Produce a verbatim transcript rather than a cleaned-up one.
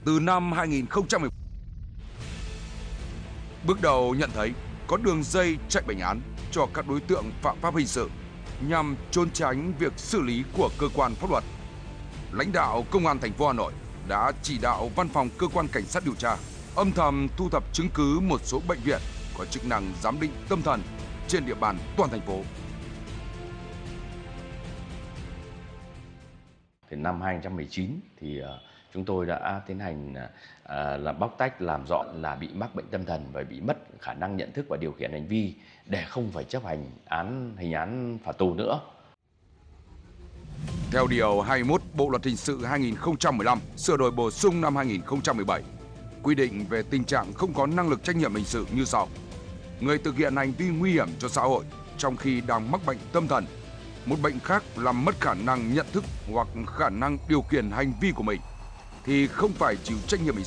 từ năm hai nghìn không trăm mười. Bước đầu nhận thấy có đường dây chạy bệnh án cho các đối tượng phạm pháp hình sự nhằm trốn tránh việc xử lý của cơ quan pháp luật. Lãnh đạo Công an thành phố Hà Nội đã chỉ đạo Văn phòng Cơ quan Cảnh sát điều tra âm thầm thu thập chứng cứ một số bệnh viện có chức năng giám định tâm thần trên địa bàn toàn thành phố. Thì năm hai nghìn không trăm mười chín thì uh, chúng tôi đã tiến hành uh, là bóc tách làm rõ là bị mắc bệnh tâm thần và bị mất khả năng nhận thức và điều khiển hành vi để không phải chấp hành án hình án phạt tù nữa. Theo điều hai mươi mốt Bộ luật hình sự hai nghìn không trăm mười lăm sửa đổi bổ sung năm hai nghìn không trăm mười bảy quy định về tình trạng không có năng lực trách nhiệm hình sự như sau: người thực hiện hành vi nguy hiểm cho xã hội trong khi đang mắc bệnh tâm thần, một bệnh khác làm mất khả năng nhận thức hoặc khả năng điều khiển hành vi của mình thì không phải chịu trách nhiệm hình sự.